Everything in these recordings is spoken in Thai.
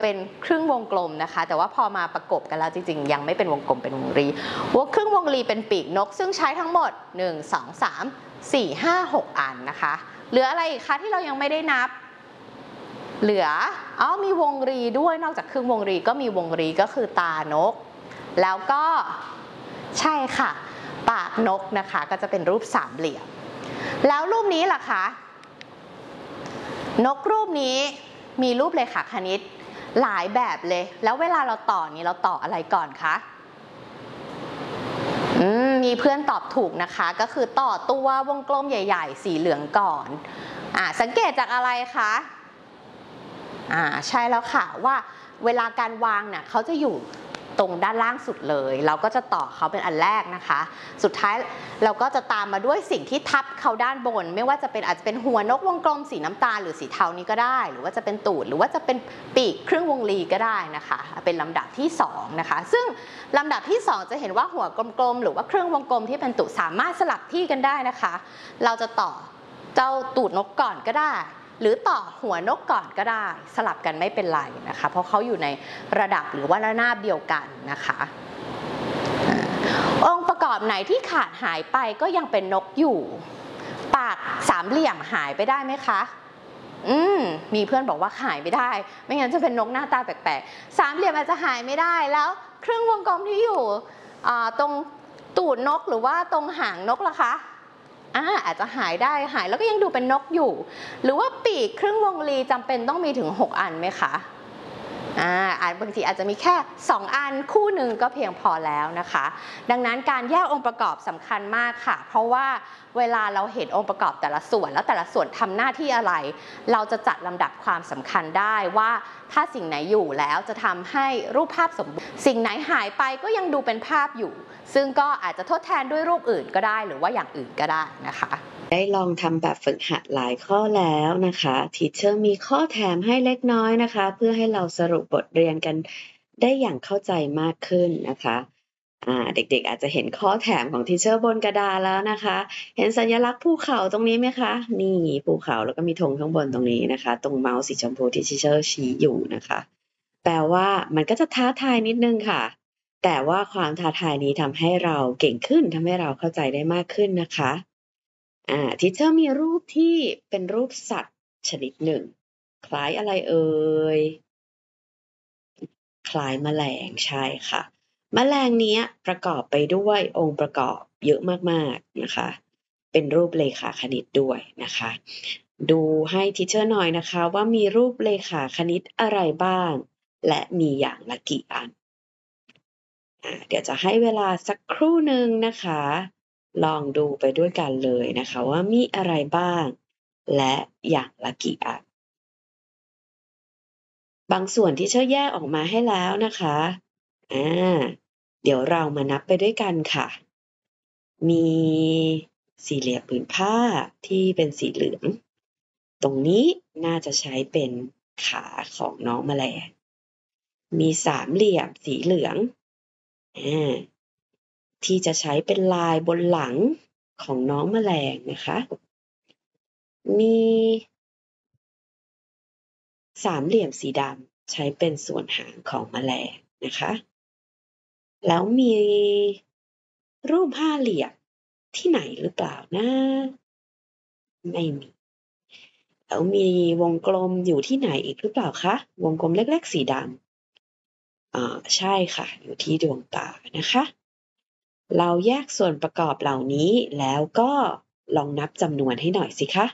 เป็นครึ่งวงกลมนะคะแต่ว่าพอมาประกบกันแล้วจริงๆยังไม่เป็นวงกลมเป็นวงรีครึ่งวงรีเป็นปีกนกซึ่งใช้ทั้งหมด1 2 3 4 5 6อันนะคะเหลืออะไรอีกคะที่เรายังไม่ได้นับเหลือมีวงรีด้วยนอกจากครึ่งวงรีก็มีวงรีก็คือตานกแล้วก็ใช่ค่ะปากนกนะคะก็จะเป็นรูปสามเหลี่ยมแล้วรูปนี้ล่ะคะนกรูปนี้มีรูปเลขาคณิตหลายแบบเลยแล้วเวลาเราต่อนี้เราต่ออะไรก่อนคะมีเพื่อนตอบถูกนะคะก็คือต่อตัววงกลมใหญ่ๆสีเหลืองก่อนสังเกตจากอะไรคะใช่แล้วค่ะว่าเวลาการวางเนี่ยเขาจะอยู่ตรงด้านล่างสุดเลยเราก็จะต่อเขาเป็นอันแรกนะคะสุดท้ายเราก็จะตามมาด้วยสิ่งที่ทับเขาด้านบนไม่ว่าจะเป็นอาจจะเป็นหัวนกวงกลมสีน้ำตาลหรือสีเทานี้ก็ได้หรือว่าจะเป็นตูดหรือว่าจะเป็นปีกครึ่งวงรีก็ได้นะคะเป็นลำดับที่2นะคะซึ่งลำดับที่2จะเห็นว่าหัวกลมๆหรือว่าครึ่งวงกลมที่เป็นตูดสามารถสลับที่กันได้นะคะเราจะต่อเจ้าตูดนกก่อนก็ได้หรือต่อหัวนกก่อนก็ได้สลับกันไม่เป็นไรนะคะเพราะเขาอยู่ในระดับหรือว่าระนาบเดียวกันนะคะองค์ประกอบไหนที่ขาดหายไปก็ยังเป็นนกอยู่ปากสามเหลี่ยมหายไปได้ไหมคะมีเพื่อนบอกว่าหายไม่ได้ไม่งั้นจะเป็นนกหน้าตาแปลกๆสามเหลี่ยมอาจจะหายไม่ได้แล้วครึ่งวงกลมที่อยู่ตรงตูดนกหรือว่าตรงหางนกล่ะคะอาจจะหายได้หายแล้วก็ยังดูเป็นนกอยู่หรือว่าปีกครึ่งวงรีจำเป็นต้องมีถึง6อันไหมคะบางทีอาจจะมีแค่2อันคู่หนึ่งก็เพียงพอแล้วนะคะดังนั้นการแยกองค์ประกอบสำคัญมากค่ะเพราะว่าเวลาเราเห็นองค์ประกอบแต่ละส่วนแล้วแต่ละส่วนทำหน้าที่อะไรเราจะจัดลำดับความสำคัญได้ว่าถ้าสิ่งไหนอยู่แล้วจะทำให้รูปภาพสมบูรณ์สิ่งไหนหายไปก็ยังดูเป็นภาพอยู่ซึ่งก็อาจจะทดแทนด้วยรูปอื่นก็ได้หรือว่าอย่างอื่นก็ได้นะคะได้ลองทำแบบฝึกหัดหลายข้อแล้วนะคะทีเชอร์มีข้อแถมให้เล็กน้อยนะคะเพื่อให้เราสรุปบทเรียนกันได้อย่างเข้าใจมากขึ้นนะคะเด็กๆอาจจะเห็นข้อแถมของทีเชอร์บนกระดาษแล้วนะคะเห็นสัญลักษณ์ภูเขาตรงนี้ไหมคะนี่ภูเขาแล้วก็มีธงข้างบนตรงนี้นะคะตรงเมาส์สีชมพูที่ทีเชอร์ชี้อยู่นะคะแปลว่ามันก็จะท้าทายนิดนึงค่ะแต่ว่าความท้าทายนี้ทำให้เราเก่งขึ้นทำให้เราเข้าใจได้มากขึ้นนะคะทีเชอร์มีรูปที่เป็นรูปสัตว์ชนิดหนึ่งคล้ายอะไรเอ่ยคล้ายแมลงใช่ค่ะแมลงนี้ประกอบไปด้วยองค์ประกอบเยอะมากๆนะคะเป็นรูปเลขาคณิตด้วยนะคะดูให้ทีเชอร์หน่อยนะคะว่ามีรูปเลขาคณิตอะไรบ้างและมีอย่างละกี่อันเดี๋ยวจะให้เวลาสักครู่หนึ่งนะคะลองดูไปด้วยกันเลยนะคะว่ามีอะไรบ้างและอย่างละกี่อันบางส่วนที่เชอแยกออกมาให้แล้วนะคะเดี๋ยวเรามานับไปด้วยกันค่ะมีสี่เหลี่ยมผืนผ้าที่เป็นสีเหลืองตรงนี้น่าจะใช้เป็นขาของน้องแมลงมีสามเหลี่ยมสีเหลืองที่จะใช้เป็นลายบนหลังของน้องแมลงนะคะมีสามเหลี่ยมสีดำใช้เป็นส่วนหางของแมลงนะคะแล้วมีรูปห้าเหลี่ยมที่ไหนหรือเปล่านะไม่มีแล้วมีวงกลมอยู่ที่ไหนอีกหรือเปล่าคะวงกลมเล็กๆสีดำใช่ค่ะอยู่ที่ดวงตานะคะเราแยกส่วนประกอบเหล่านี้แล้วก็ลองนับจำนวนให้หน่อยสิคะ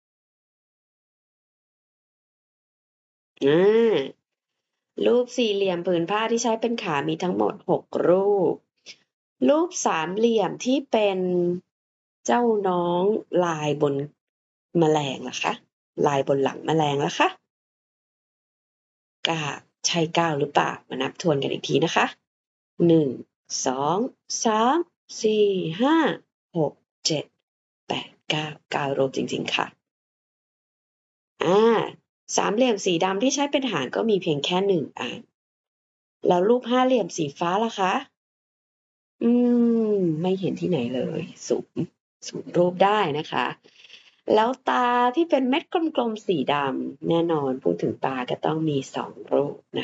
รูปสี่เหลี่ยมผืนผ้าที่ใช้เป็นขามีทั้งหมด6รูปรูปสามเหลี่ยมที่เป็นเจ้าน้องลายบนแมลงล่ะคะลายบนหลังแมลงล่ะคะใช่9หรือเปล่ามานับทวนกันอีกทีนะคะ1 2 3 4 5 6 7 8 9รูปจริงๆค่ะสามเหลี่ยมสีดำที่ใช้เป็นหางก็มีเพียงแค่1อันแล้วรูปห้าเหลี่ยมสีฟ้าล่ะคะไม่เห็นที่ไหนเลยศูนย์รูปได้นะคะแล้วตาที่เป็นเม็ดกลมๆสีดำแน่นอนพูดถึงตาก็ต้องมี2รูปนะคะ